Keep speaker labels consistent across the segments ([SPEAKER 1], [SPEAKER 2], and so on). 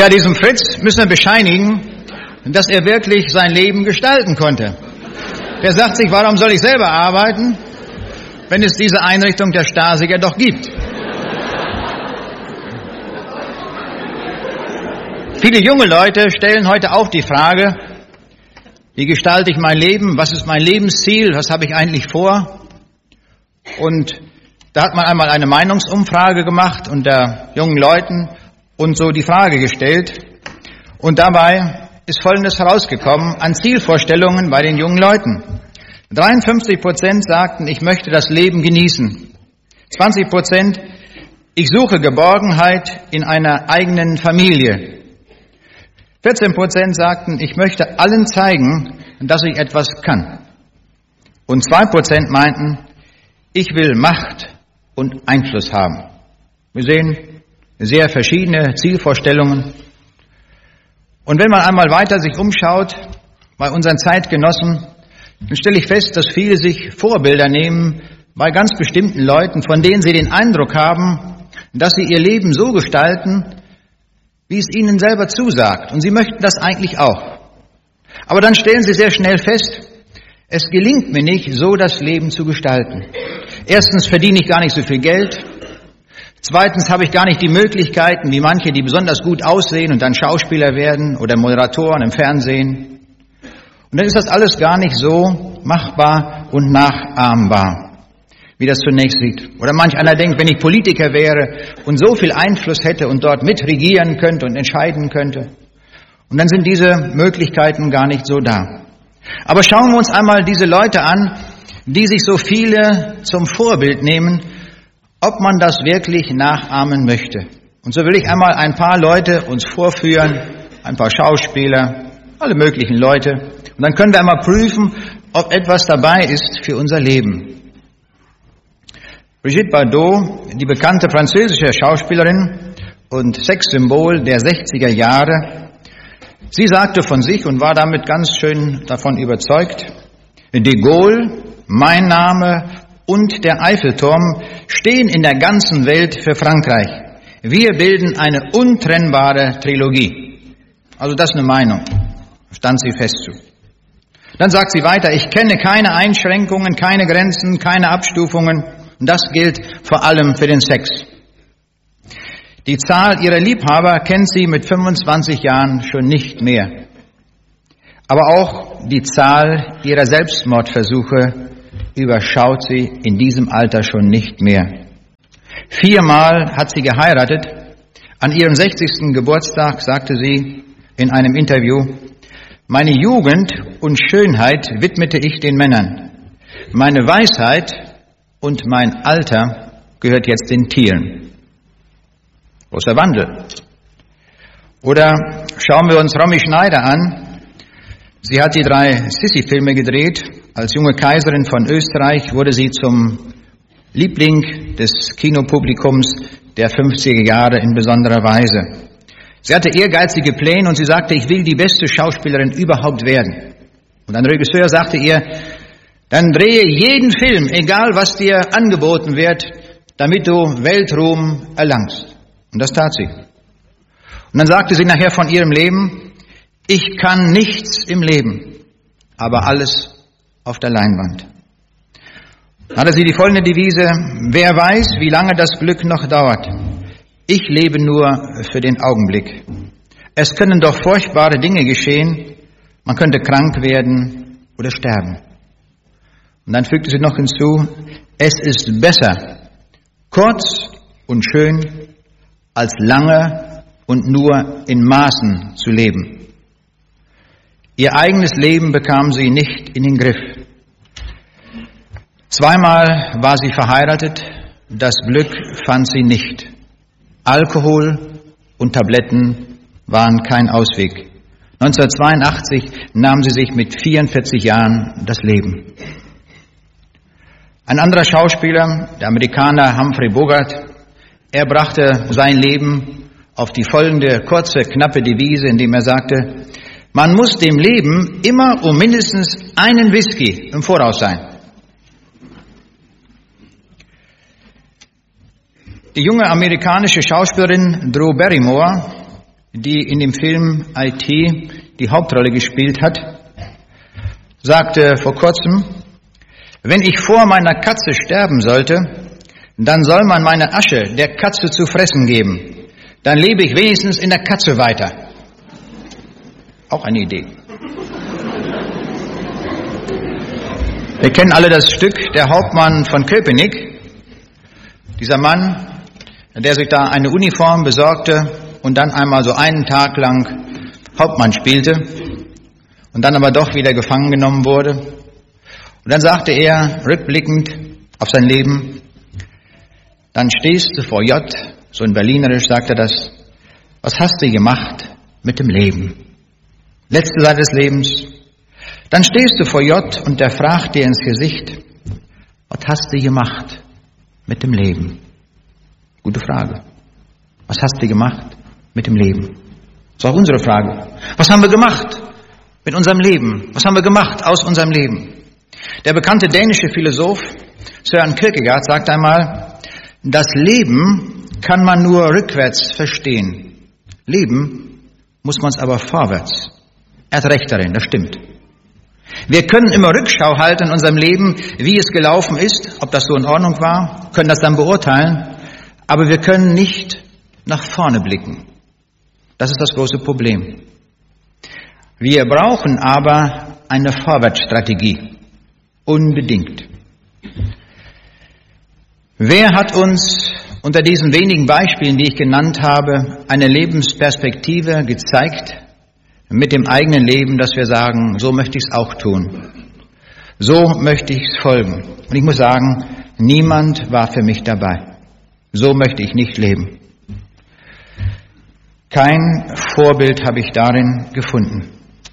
[SPEAKER 1] Ja, diesem Fritz müssen wir bescheinigen, dass er wirklich sein Leben gestalten konnte. Er sagt sich, warum soll ich selber arbeiten, wenn es diese Einrichtung der Stasi ja doch gibt? Viele junge Leute stellen heute auch die Frage, wie gestalte ich mein Leben, was ist mein Lebensziel, was habe ich eigentlich vor? Und da hat man einmal eine Meinungsumfrage gemacht unter jungen Leuten und so die Frage gestellt. Und dabei ist Folgendes herausgekommen an Zielvorstellungen bei den jungen Leuten. 53% sagten, ich möchte das Leben genießen. 20%, ich suche Geborgenheit in einer eigenen Familie. 14% sagten, ich möchte allen zeigen, dass ich etwas kann. Und 2% meinten, ich will Macht und Einfluss haben. Wir sehen sehr verschiedene Zielvorstellungen. Und wenn man einmal weiter sich umschaut bei unseren Zeitgenossen, dann stelle ich fest, dass viele sich Vorbilder nehmen bei ganz bestimmten Leuten, von denen sie den Eindruck haben, dass sie ihr Leben so gestalten, wie es ihnen selber zusagt. Und sie möchten das eigentlich auch. Aber dann stellen sie sehr schnell fest, es gelingt mir nicht, so das Leben zu gestalten. Erstens verdiene ich gar nicht so viel Geld. Zweitens habe ich gar nicht die Möglichkeiten, wie manche, die besonders gut aussehen und dann Schauspieler werden oder Moderatoren im Fernsehen. Und dann ist das alles gar nicht so machbar und nachahmbar, wie das zunächst sieht. Oder manch einer denkt, wenn ich Politiker wäre und so viel Einfluss hätte und dort mitregieren könnte und entscheiden könnte. Und dann sind diese Möglichkeiten gar nicht so da. Aber schauen wir uns einmal diese Leute an, die sich so viele zum Vorbild nehmen, ob man das wirklich nachahmen möchte. Und so will ich einmal ein paar Leute uns vorführen, ein paar Schauspieler, alle möglichen Leute. Und dann können wir einmal prüfen, ob etwas dabei ist für unser Leben. Brigitte Bardot, die bekannte französische Schauspielerin und Sexsymbol der 60er Jahre, sie sagte von sich und war damit ganz schön davon überzeugt, de Gaulle, mein Name und der Eiffelturm stehen in der ganzen Welt für Frankreich. Wir bilden eine untrennbare Trilogie. Also das ist eine Meinung, stand sie fest zu. Dann sagt sie weiter, ich kenne keine Einschränkungen, keine Grenzen, keine Abstufungen. Und das gilt vor allem für den Sex. Die Zahl ihrer Liebhaber kennt sie mit 25 Jahren schon nicht mehr. Aber auch die Zahl ihrer Selbstmordversuche überschaut sie in diesem Alter schon nicht mehr. 4-mal hat sie geheiratet. An ihrem 60. Geburtstag sagte sie in einem Interview, meine Jugend und Schönheit widmete ich den Männern. Meine Weisheit und mein Alter gehört jetzt den Tieren. Großer Wandel. Oder schauen wir uns Romy Schneider an. Sie hat die 3 Sissi-Filme gedreht. Als junge Kaiserin von Österreich wurde sie zum Liebling des Kinopublikums der 50er Jahre in besonderer Weise. Sie hatte ehrgeizige Pläne und sie sagte, ich will die beste Schauspielerin überhaupt werden. Und ein Regisseur sagte ihr, dann drehe jeden Film, egal was dir angeboten wird, damit du Weltruhm erlangst. Und das tat sie. Und dann sagte sie nachher von ihrem Leben, ich kann nichts im Leben, aber alles auf der Leinwand. Dann hatte sie die folgende Devise, wer weiß, wie lange das Glück noch dauert. Ich lebe nur für den Augenblick. Es können doch furchtbare Dinge geschehen, man könnte krank werden oder sterben. Und dann fügte sie noch hinzu, es ist besser, kurz und schön, als lange und nur in Maßen zu leben. Ihr eigenes Leben bekam sie nicht in den Griff. 2-mal war sie verheiratet, das Glück fand sie nicht. Alkohol und Tabletten waren kein Ausweg. 1982 nahm sie sich mit 44 Jahren das Leben. Ein anderer Schauspieler, der Amerikaner Humphrey Bogart, er brachte sein Leben auf die folgende kurze, knappe Devise, indem er sagte, man muss dem Leben immer um mindestens einen Whisky im Voraus sein. Die junge amerikanische Schauspielerin Drew Barrymore, die in dem Film IT die Hauptrolle gespielt hat, sagte vor kurzem: Wenn ich vor meiner Katze sterben sollte, dann soll man meine Asche der Katze zu fressen geben. Dann lebe ich wenigstens in der Katze weiter. Auch eine Idee. Wir kennen alle das Stück Der Hauptmann von Köpenick. Dieser Mann, der sich da eine Uniform besorgte und dann einmal so einen Tag lang Hauptmann spielte und dann aber doch wieder gefangen genommen wurde. Und dann sagte er, rückblickend auf sein Leben: Dann stehst du vor J, so in Berlinerisch sagt er das: Was hast du gemacht mit dem Leben? Letzte Seite des Lebens. Dann stehst du vor J und der fragt dir ins Gesicht: Was hast du gemacht mit dem Leben? Gute Frage. Was hast du gemacht mit dem Leben? Das ist auch unsere Frage. Was haben wir gemacht mit unserem Leben? Was haben wir gemacht aus unserem Leben? Der bekannte dänische Philosoph Søren Kierkegaard sagt einmal: Das Leben kann man nur rückwärts verstehen. Leben muss man es aber vorwärts. Er hat recht darin, das stimmt. Wir können immer Rückschau halten in unserem Leben, wie es gelaufen ist, ob das so in Ordnung war, können das dann beurteilen, aber wir können nicht nach vorne blicken. Das ist das große Problem. Wir brauchen aber eine Vorwärtsstrategie. Unbedingt. Wer hat uns unter diesen wenigen Beispielen, die ich genannt habe, eine Lebensperspektive gezeigt mit dem eigenen Leben, dass wir sagen, so möchte ich es auch tun. So möchte ich es folgen. Und ich muss sagen, niemand war für mich dabei. So möchte ich nicht leben. Kein Vorbild habe ich darin gefunden.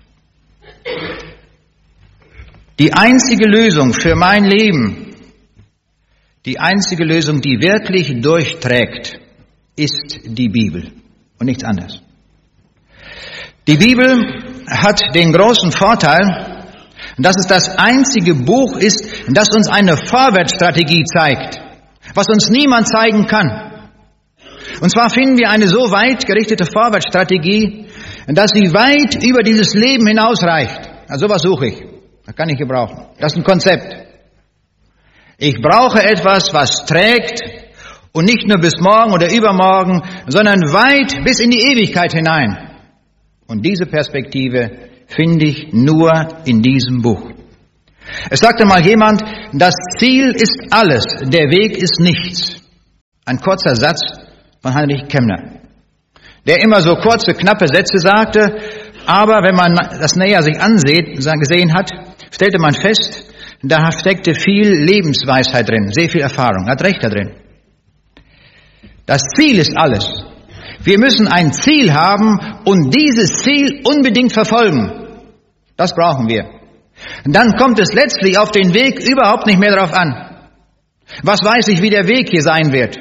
[SPEAKER 1] Die einzige Lösung für mein Leben, die einzige Lösung, die wirklich durchträgt, ist die Bibel und nichts anderes. Die Bibel hat den großen Vorteil, dass es das einzige Buch ist, das uns eine Vorwärtsstrategie zeigt, was uns niemand zeigen kann. Und zwar finden wir eine so weit gerichtete Vorwärtsstrategie, dass sie weit über dieses Leben hinausreicht. Also sowas suche ich. Das kann ich gebrauchen. Das ist ein Konzept. Ich brauche etwas, was trägt und nicht nur bis morgen oder übermorgen, sondern weit bis in die Ewigkeit hinein. Und diese Perspektive finde ich nur in diesem Buch. Es sagte mal jemand, das Ziel ist alles, der Weg ist nichts. Ein kurzer Satz von Heinrich Kemmner, der immer so kurze, knappe Sätze sagte, aber wenn man das näher sich gesehen hat, stellte man fest, da steckte viel Lebensweisheit drin, sehr viel Erfahrung, hat recht da drin. Das Ziel ist alles. Wir müssen ein Ziel haben und dieses Ziel unbedingt verfolgen. Das brauchen wir. Und dann kommt es letztlich auf den Weg überhaupt nicht mehr darauf an. Was weiß ich, wie der Weg hier sein wird?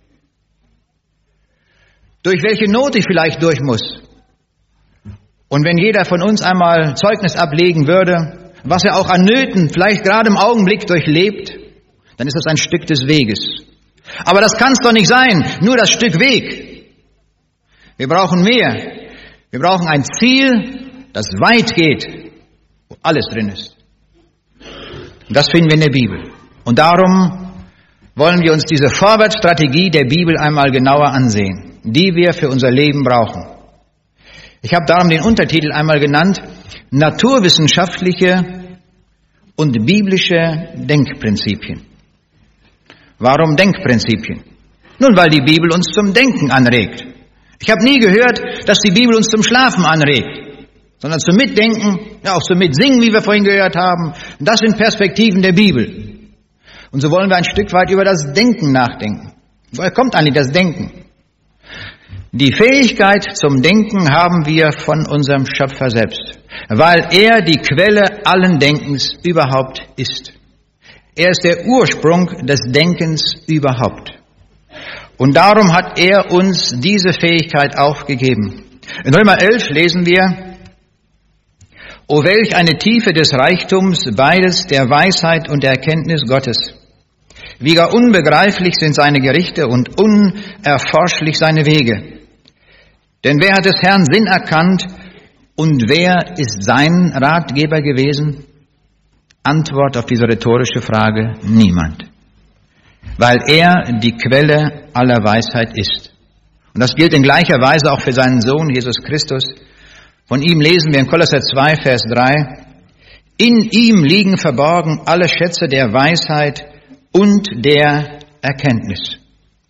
[SPEAKER 1] Durch welche Not ich vielleicht durch muss? Und wenn jeder von uns einmal Zeugnis ablegen würde, was er auch an Nöten vielleicht gerade im Augenblick durchlebt, dann ist das ein Stück des Weges. Aber das kann es doch nicht sein, nur das Stück Weg. Wir brauchen mehr. Wir brauchen ein Ziel, das weit geht, wo alles drin ist. Und das finden wir in der Bibel. Und darum wollen wir uns diese Vorwärtsstrategie der Bibel einmal genauer ansehen, die wir für unser Leben brauchen. Ich habe darum den Untertitel einmal genannt: Naturwissenschaftliche und biblische Denkprinzipien. Warum Denkprinzipien? Nun, weil die Bibel uns zum Denken anregt. Ich habe nie gehört, dass die Bibel uns zum Schlafen anregt, sondern zum Mitdenken, ja auch zum Mitsingen, wie wir vorhin gehört haben. Das sind Perspektiven der Bibel. Und so wollen wir ein Stück weit über das Denken nachdenken. Woher kommt eigentlich das Denken? Die Fähigkeit zum Denken haben wir von unserem Schöpfer selbst, weil er die Quelle allen Denkens überhaupt ist. Er ist der Ursprung des Denkens überhaupt. Und darum hat er uns diese Fähigkeit auch gegeben. In Römer 11 lesen wir: O welch eine Tiefe des Reichtums, beides der Weisheit und der Erkenntnis Gottes. Wie gar unbegreiflich sind seine Gerichte und unerforschlich seine Wege. Denn wer hat des Herrn Sinn erkannt und wer ist sein Ratgeber gewesen? Antwort auf diese rhetorische Frage: niemand. Weil er die Quelle aller Weisheit ist. Und das gilt in gleicher Weise auch für seinen Sohn Jesus Christus. Von ihm lesen wir in Kolosser 2, Vers 3: In ihm liegen verborgen alle Schätze der Weisheit und der Erkenntnis.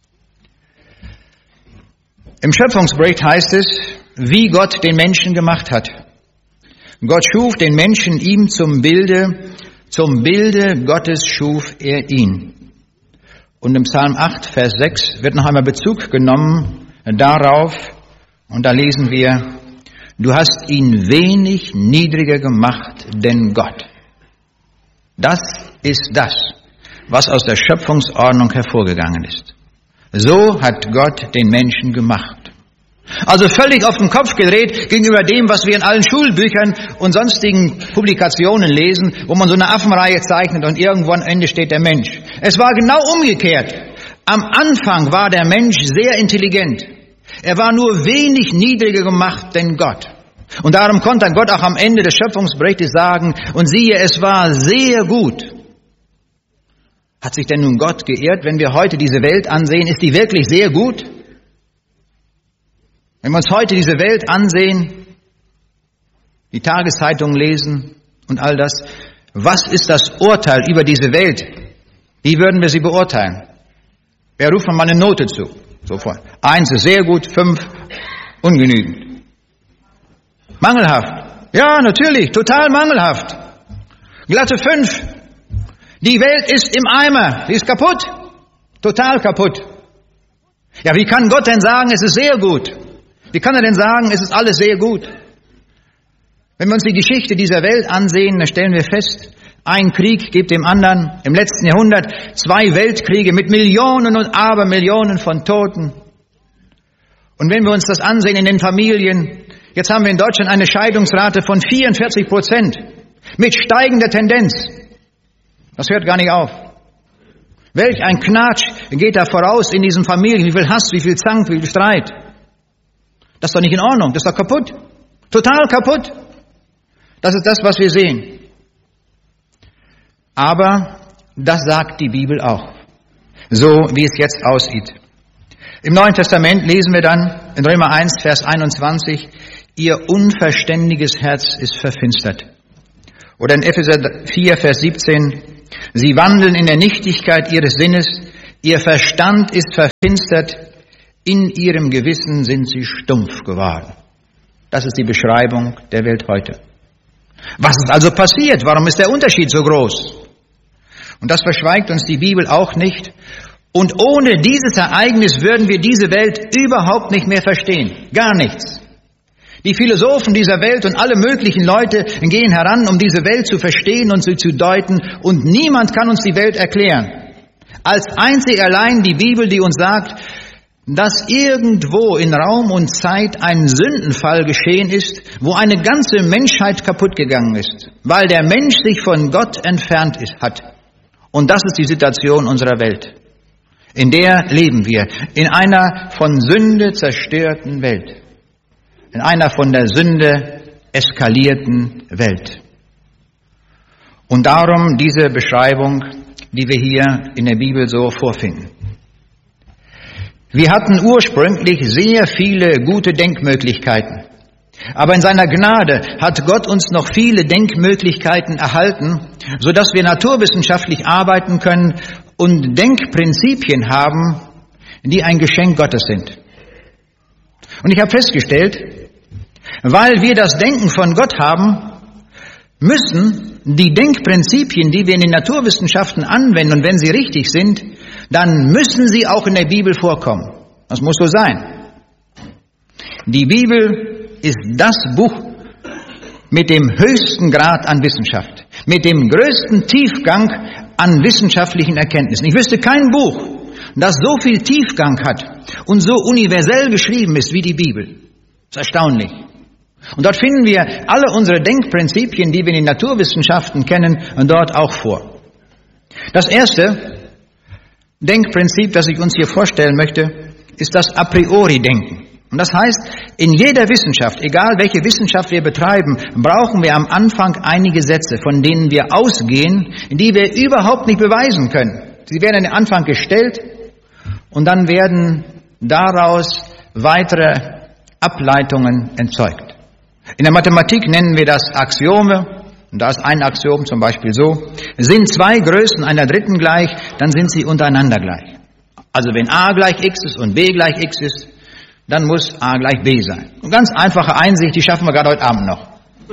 [SPEAKER 1] Im Schöpfungsbericht heißt es, wie Gott den Menschen gemacht hat. Gott schuf den Menschen ihm zum Bilde Gottes schuf er ihn. Und im Psalm 8, Vers 6 wird noch einmal Bezug genommen darauf, und da lesen wir: Du hast ihn wenig niedriger gemacht denn Gott. Das ist das, was aus der Schöpfungsordnung hervorgegangen ist. So hat Gott den Menschen gemacht. Also völlig auf den Kopf gedreht gegenüber dem, was wir in allen Schulbüchern und sonstigen Publikationen lesen, wo man so eine Affenreihe zeichnet und irgendwo am Ende steht der Mensch. Es war genau umgekehrt. Am Anfang war der Mensch sehr intelligent. Er war nur wenig niedriger gemacht denn Gott. Und darum konnte Gott auch am Ende des Schöpfungsberichtes sagen: Und siehe, es war sehr gut. Hat sich denn nun Gott geirrt, wenn wir heute diese Welt ansehen? Ist die wirklich sehr gut? Wenn wir uns heute diese Welt ansehen, die Tageszeitungen lesen und all das, was ist das Urteil über diese Welt? Wie würden wir sie beurteilen? Wer ruft mal eine Note zu? Sofort. 1 ist sehr gut, 5 ungenügend. Mangelhaft. Ja, natürlich, total mangelhaft. Glatte 5. Die Welt ist im Eimer, sie ist kaputt. Total kaputt. Ja, wie kann Gott denn sagen, es ist sehr gut? Wie kann er denn sagen, es ist alles sehr gut? Wenn wir uns die Geschichte dieser Welt ansehen, dann stellen wir fest, ein Krieg gibt dem anderen. Im letzten Jahrhundert 2 Weltkriege mit Millionen und Abermillionen von Toten. Und wenn wir uns das ansehen in den Familien, jetzt haben wir in Deutschland eine Scheidungsrate von 44% mit steigender Tendenz. Das hört gar nicht auf. Welch ein Knatsch geht da voraus in diesen Familien, wie viel Hass, wie viel Zank, wie viel Streit. Das ist doch nicht in Ordnung, das ist doch kaputt. Total kaputt. Das ist das, was wir sehen. Aber das sagt die Bibel auch, so wie es jetzt aussieht. Im Neuen Testament lesen wir dann in Römer 1, Vers 21, ihr unverständiges Herz ist verfinstert. Oder in Epheser 4, Vers 17, sie wandeln in der Nichtigkeit ihres Sinnes, ihr Verstand ist verfinstert, in ihrem Gewissen sind sie stumpf geworden. Das ist die Beschreibung der Welt heute. Was ist also passiert? Warum ist der Unterschied so groß? Und das verschweigt uns die Bibel auch nicht. Und ohne dieses Ereignis würden wir diese Welt überhaupt nicht mehr verstehen. Gar nichts. Die Philosophen dieser Welt und alle möglichen Leute gehen heran, um diese Welt zu verstehen und sie zu deuten. Und niemand kann uns die Welt erklären. Als einzig allein die Bibel, die uns sagt, dass irgendwo in Raum und Zeit ein Sündenfall geschehen ist, wo eine ganze Menschheit kaputt gegangen ist, weil der Mensch sich von Gott entfernt hat. Und das ist die Situation unserer Welt. In der leben wir, in einer von Sünde zerstörten Welt, in einer von der Sünde eskalierten Welt. Und darum diese Beschreibung, die wir hier in der Bibel so vorfinden. Wir hatten ursprünglich sehr viele gute Denkmöglichkeiten. Aber in seiner Gnade hat Gott uns noch viele Denkmöglichkeiten erhalten, sodass wir naturwissenschaftlich arbeiten können und Denkprinzipien haben, die ein Geschenk Gottes sind. Und ich habe festgestellt, weil wir das Denken von Gott haben, müssen die Denkprinzipien, die wir in den Naturwissenschaften anwenden, und wenn sie richtig sind, dann müssen sie auch in der Bibel vorkommen. Das muss so sein. Die Bibel ist das Buch mit dem höchsten Grad an Wissenschaft, mit dem größten Tiefgang an wissenschaftlichen Erkenntnissen. Ich wüsste kein Buch, das so viel Tiefgang hat und so universell geschrieben ist wie die Bibel. Das ist erstaunlich. Und dort finden wir alle unsere Denkprinzipien, die wir in den Naturwissenschaften kennen, dort auch vor. Das erste Denkprinzip, das ich uns hier vorstellen möchte, ist das A-priori-Denken. Und das heißt, in jeder Wissenschaft, egal welche Wissenschaft wir betreiben, brauchen wir am Anfang einige Sätze, von denen wir ausgehen, die wir überhaupt nicht beweisen können. Sie werden an den Anfang gestellt und dann werden daraus weitere Ableitungen erzeugt. In der Mathematik nennen wir das Axiome. Und da ist ein Axiom zum Beispiel so: Sind zwei Größen einer dritten gleich, dann sind sie untereinander gleich. Also wenn a gleich x ist und b gleich x ist, dann muss a gleich b sein. Eine ganz einfache Einsicht, die schaffen wir gerade heute Abend noch.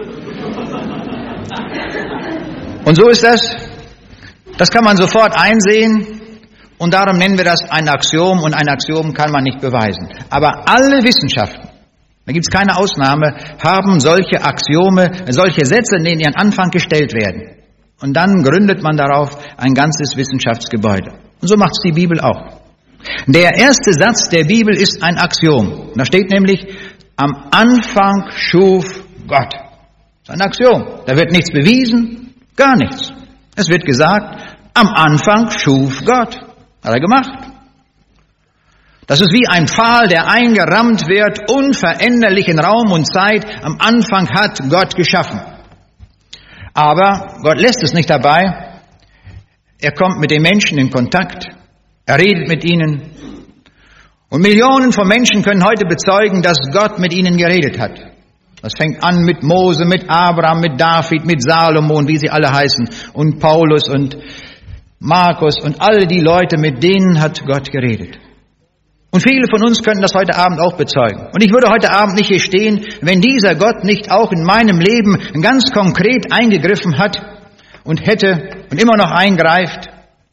[SPEAKER 1] Und so ist das. Das kann man sofort einsehen und darum nennen wir das ein Axiom und ein Axiom kann man nicht beweisen. Aber alle Wissenschaften, da gibt es keine Ausnahme, haben solche Axiome, solche Sätze, in denen die an Anfang gestellt werden. Und dann gründet man darauf ein ganzes Wissenschaftsgebäude. Und so macht es die Bibel auch. Der erste Satz der Bibel ist ein Axiom. Da steht nämlich, am Anfang schuf Gott. Das ist ein Axiom. Da wird nichts bewiesen, gar nichts. Es wird gesagt, am Anfang schuf Gott. Hat er gemacht. Das ist wie ein Pfahl, der eingerammt wird, unveränderlich in Raum und Zeit. Am Anfang hat Gott geschaffen. Aber Gott lässt es nicht dabei. Er kommt mit den Menschen in Kontakt. Er redet mit ihnen. Und Millionen von Menschen können heute bezeugen, dass Gott mit ihnen geredet hat. Das fängt an mit Mose, mit Abraham, mit David, mit Salomon, wie sie alle heißen, und Paulus und Markus und alle die Leute, mit denen hat Gott geredet. Und viele von uns könnten das heute Abend auch bezeugen. Und ich würde heute Abend nicht hier stehen, wenn dieser Gott nicht auch in meinem Leben ganz konkret eingegriffen hat und hätte und immer noch eingreift.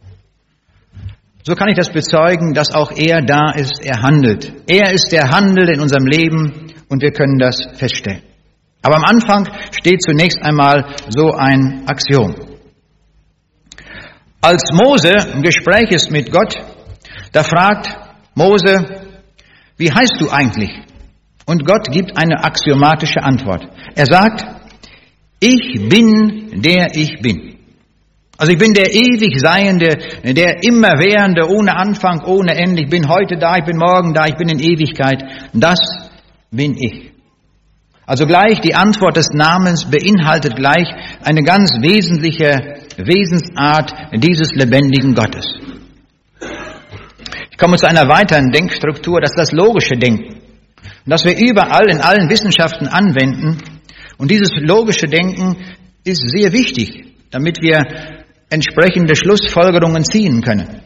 [SPEAKER 1] So kann ich das bezeugen, dass auch er da ist, er handelt. Er ist der Handel in unserem Leben und wir können das feststellen. Aber am Anfang steht zunächst einmal so ein Axiom. Als Mose im Gespräch ist mit Gott, da fragt Mose, wie heißt du eigentlich? Und Gott gibt eine axiomatische Antwort. Er sagt, ich bin, der ich bin. Also ich bin der ewig Seiende, der Immerwährende, ohne Anfang, ohne Ende. Ich bin heute da, ich bin morgen da, ich bin in Ewigkeit. Das bin ich. Also gleich die Antwort des Namens beinhaltet gleich eine ganz wesentliche Wesensart dieses lebendigen Gottes. Ich komme zu einer weiteren Denkstruktur, das ist das logische Denken. Und das wir überall in allen Wissenschaften anwenden. Und dieses logische Denken ist sehr wichtig, damit wir entsprechende Schlussfolgerungen ziehen können.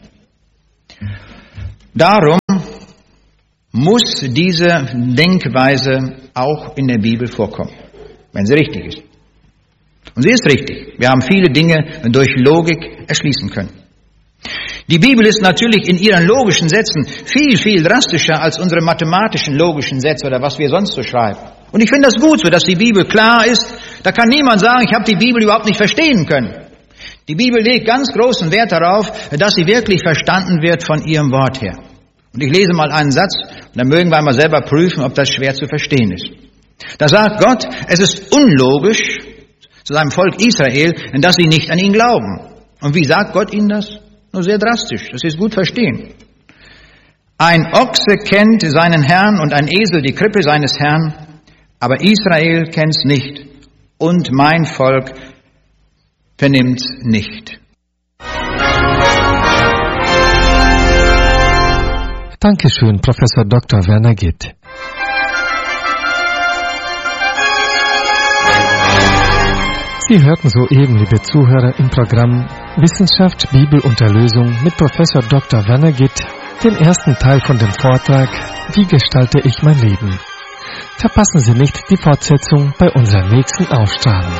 [SPEAKER 1] Darum muss diese Denkweise auch in der Bibel vorkommen, wenn sie richtig ist. Und sie ist richtig. Wir haben viele Dinge durch Logik erschließen können. Die Bibel ist natürlich in ihren logischen Sätzen viel, viel drastischer als unsere mathematischen logischen Sätze oder was wir sonst so schreiben. Und ich finde das gut so, dass die Bibel klar ist. Da kann niemand sagen, ich habe die Bibel überhaupt nicht verstehen können. Die Bibel legt ganz großen Wert darauf, dass sie wirklich verstanden wird von ihrem Wort her. Und ich lese mal einen Satz, und dann mögen wir einmal selber prüfen, ob das schwer zu verstehen ist. Da sagt Gott, es ist unlogisch zu seinem Volk Israel, dass sie nicht an ihn glauben. Und wie sagt Gott ihnen das? Nur sehr drastisch, dass sie es gut verstehen. Ein Ochse kennt seinen Herrn und ein Esel die Krippe seines Herrn, aber Israel kennt's nicht und mein Volk vernimmt's nicht.
[SPEAKER 2] Dankeschön, Professor Dr. Werner Gitt. Sie hörten soeben, liebe Zuhörer, im Programm Wissenschaft, Bibel und Erlösung mit Professor Dr. Werner Gitt, den ersten Teil von dem Vortrag Wie gestalte ich mein Leben? Verpassen Sie nicht die Fortsetzung bei unserer nächsten Ausstrahlung.